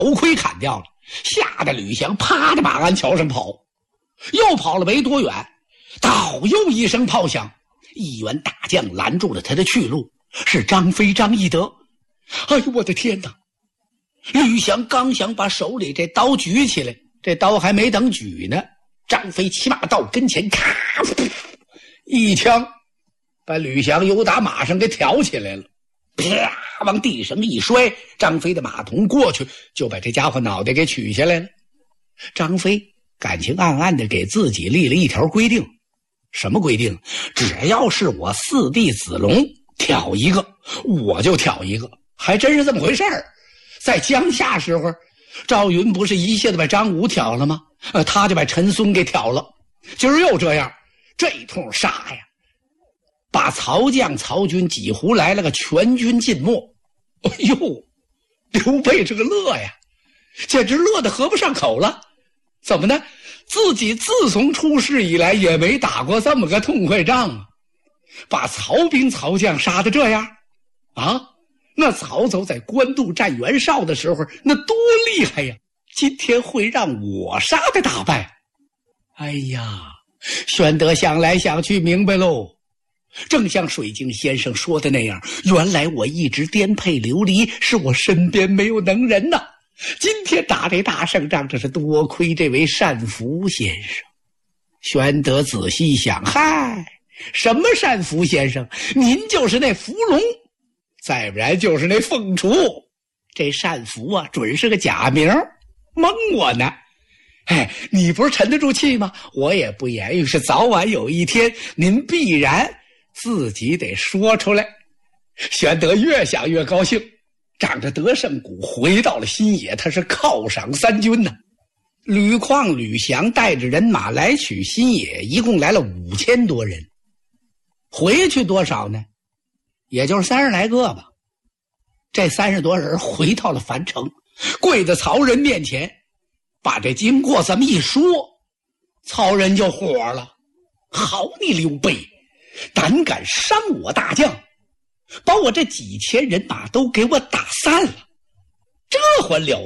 头盔砍掉了，吓得吕翔啪的马鞍桥上跑，又跑了没多远，倒又一声炮响，一员大将拦住了他的去路，是张飞张翼德。哎呦我的天哪！吕翔刚想把手里这刀举起来，这刀还没等举呢，张飞骑马到跟前，咔，一枪把吕翔由打马上给挑起来了，啪，往地上一摔，张飞的马童过去就把这家伙脑袋给取下来了。张飞感情暗暗的给自己立了一条规定，什么规定？只要是我四弟子龙挑一个，我就挑一个。还真是这么回事儿。在江夏时候，赵云不是一下子把张武挑了吗？他就把陈孙给挑了。今儿又这样，这通杀呀，把曹将曹军几乎来了个全军尽没。哎呦，刘备这个乐呀，简直乐得合不上口了。怎么呢？自己自从出世以来也没打过这么个痛快仗啊！把曹兵曹将杀得这样啊！那曹操在官渡战袁绍的时候那多厉害呀，今天会让我杀的大败。哎呀，玄德想来想去明白喽，正像水镜先生说的那样，原来我一直颠沛流离，是我身边没有能人呐。今天打这大胜仗，这是多亏这位单福先生。玄德仔细想，嗨，什么单福先生？您就是那伏龙，再不然就是那凤雏。这单福啊，准是个假名，蒙我呢。哎，你不是沉得住气吗？我也不言语，是早晚有一天您必然自己得说出来。玄德越想越高兴，长着德胜鼓回到了新野，他是犒赏三军呢。吕旷、吕翔带着人马来取新野，一共来了5000多人，回去多少呢？也就是30来个吧。这30多人回到了樊城，跪在曹仁面前，把这经过这么一说，曹仁就火了。好你刘备，胆敢伤我大将，把我这几千人马都给我打散了，这还了